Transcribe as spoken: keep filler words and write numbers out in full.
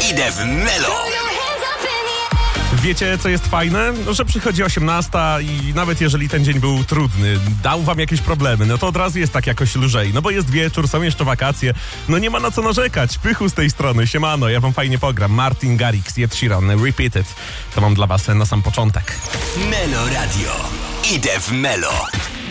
Idę w Melo. Wiecie, co jest fajne? No, że przychodzi osiemnasta i nawet jeżeli ten dzień był trudny, dał wam jakieś problemy, no to od razu jest tak jakoś lżej. No bo jest wieczór, są jeszcze wakacje, no nie ma na co narzekać. Pychu z tej strony, siemano, ja wam fajnie pogram. Martin Garrix, Ed Sheeran, Repeated. To mam dla was na sam początek. Melo Radio. Idę w Melo.